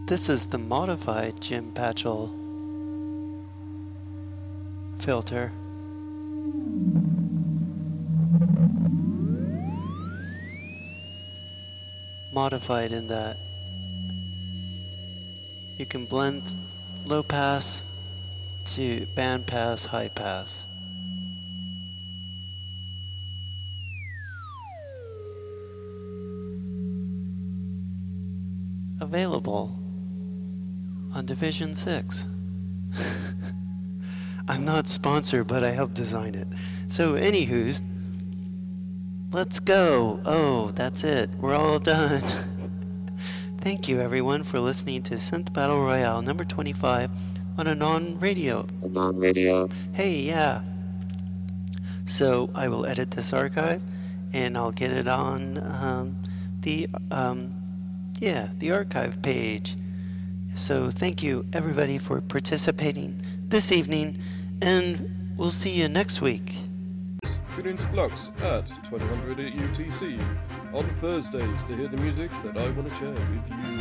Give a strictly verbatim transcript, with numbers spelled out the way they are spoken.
This is the modified Jim Patchell filter. Modified in that you can blend low pass to band pass, high pass. Available on Division six. I'm not sponsored, but I helped design it. So, anywho's, let's go. Oh, that's it. We're all done. Thank you, everyone, for listening to Synth Battle Royale number twenty-five on a non-radio. A non-radio. Hey, yeah. So, I will edit this archive, and I'll get it on um, the, um, yeah, the archive page. So, thank you, everybody, for participating this evening, and we'll see you next week. Tune into Flux at twenty hundred U T C on Thursdays to hear the music that I want to share with you.